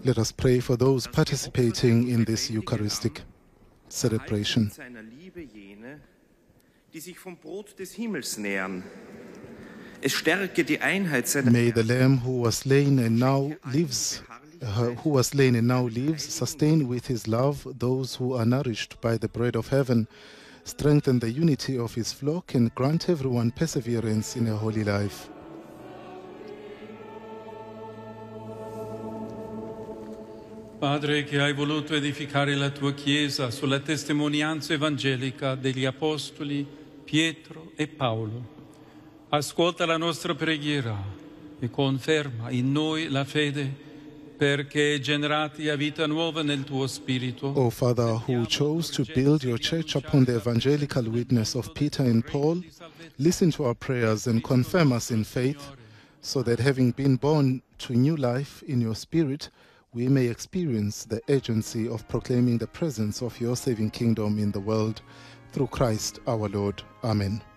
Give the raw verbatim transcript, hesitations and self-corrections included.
Let us pray for those participating in this Eucharistic celebration. May the Lamb who was slain and now lives, uh, who was slain and now lives, sustain with his love those who are nourished by the bread of heaven, strengthen the unity of his flock, and grant everyone perseverance in a holy life. Padre, che hai voluto edificare la tua Chiesa sulla testimonianza evangelica degli Apostoli Pietro e Paolo, ascolta la nostra preghiera e conferma in noi la fede, perché generati a vita nuova nel tuo Spirito. O Father, who chose to build your church upon the evangelical witness of Peter and Paul, listen to our prayers and confirm us in faith, so that having been born to new life in your Spirit, we may experience the urgency of proclaiming the presence of your saving kingdom in the world. Through Christ our Lord. Amen.